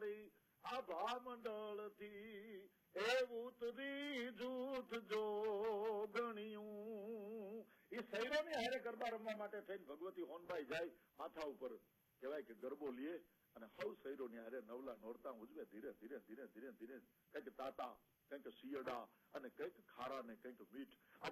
મારી આભા મંડળથી એવું તરી જૂઠ જો ગણ્યું. એ સૈરોની હારે ગરબા રમવા માટે થઈને ભગવતી હોનબાઈ જાય માથા ઉપર કહેવાય કે ગરબો લે અને સૌ સૈરોની હારે નવલા નોરતા ઉજવે ધીરે ધીરે ધીરે ધીરે ધીરે કંઈક તાતા કંઈક શિયડા અને કંઈક ખારા ને કંઈક મીઠ.